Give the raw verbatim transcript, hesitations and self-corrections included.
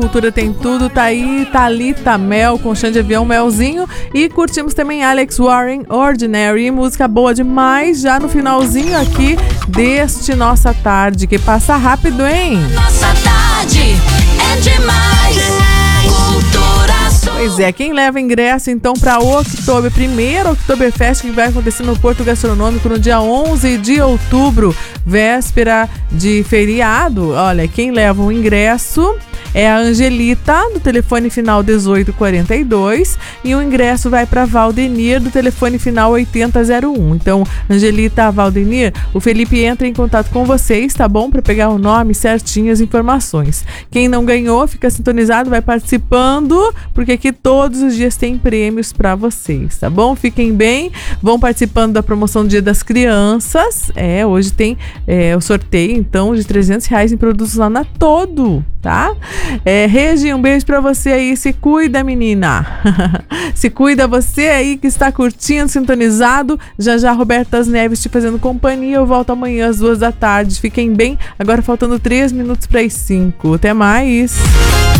Cultura tem tudo, tá aí Thalita Mel com Chão de Avião, Melzinho. E curtimos também Alex Warren, Ordinary, música boa demais, já no finalzinho aqui deste Nossa Tarde, que passa rápido, hein? Nossa tarde é demais. Cultura Sul. Pois é, quem leva ingresso então para o Oktober, primeiro Oktoberfest, que vai acontecer no Porto Gastronômico no dia onze de outubro, véspera de feriado. Olha, quem leva o ingresso é a Angelita, do telefone final dezoito quarenta e dois, e o ingresso vai para Valdenir, do telefone final oitenta zero um. Então, Angelita, Valdenir, o Felipe entra em contato com vocês, tá bom? Para pegar o nome certinho, as informações. Quem não ganhou, fica sintonizado, vai participando, porque aqui todos os dias tem prêmios para vocês, tá bom? Fiquem bem, vão participando da promoção do Dia das Crianças. É, hoje tem é, o sorteio, então, de trezentos reais em produtos lá na Todo, tá? É, Regi, um beijo pra você aí, se cuida, menina. Se cuida você aí que está curtindo, sintonizado. Já já Robertas Neves te fazendo companhia. Eu volto amanhã às duas da tarde. Fiquem bem, agora faltando três minutos para as cinco. Até mais.